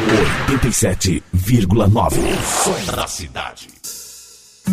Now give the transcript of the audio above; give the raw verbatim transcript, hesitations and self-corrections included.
oitenta e sete vírgula nove. O som da cidade.